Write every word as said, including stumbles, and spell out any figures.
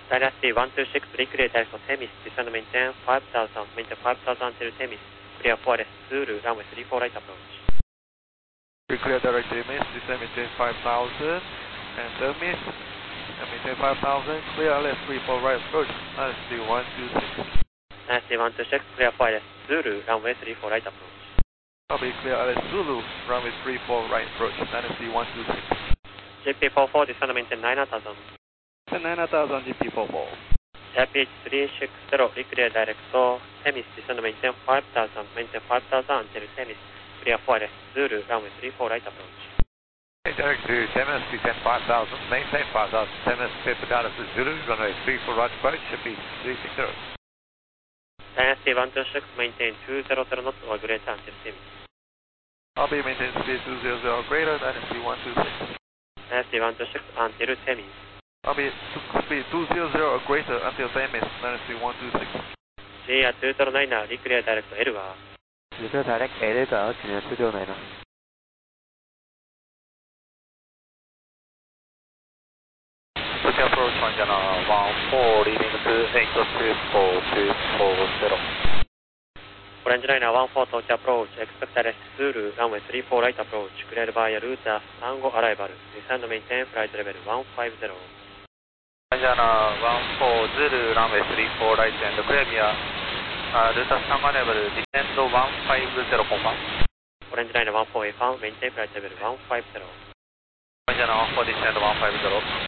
Dynasty one two six, recreate direct to Temis, descend maintain five thousand, maintain five thousand until Temis, clear for Zulu, runway three four right approach. Reclear direct Temis, descend maintain five thousand, and Temis, and maintain five thousand, clear L S three four right approach, Dynasty one two six. Dynasty one two six, clear for Zulu, runway three four right approach. Copy, clear L S Zulu, runway three four right approach, Dynasty one two six. J P four four, descend maintain nine thousand. nine thousand G P four four. R P H three six zero, reclear direct to Temis, descend maintain five thousand, maintain five thousand until Temis, clear for Zulu, runway three four right approach. Direct to Temis, descend five thousand, maintain five thousand, Temis, paper data to Zulu, runway three four right approach, should be three six zero. Dynasty one two six, maintain two hundred knots or greater until Temis. Copy, maintain speed two hundred or greater, Dynasty one two six. Dynasty one two six until Temis. Copy, speed two hundred or greater until Temis, Dynasty one two six. J R two zero nine, reclear direct to Elgar. Reclear direct Elgar, J R two zero nine. Switch approach on channel one four, leading to eight two four two four zero. Orange Liner one four, touch approach, expect direct Zulu, runway three four right approach, cleared by router Tango arrival, descend maintain flight level one five zero. Orange Liner one four, Zulu, runway three four right and clear via uh, router Tango arrival, descend one five zero, confirm. Orange Liner one four, A found, maintain flight level one five zero. Orange Liner one four, descend one five zero.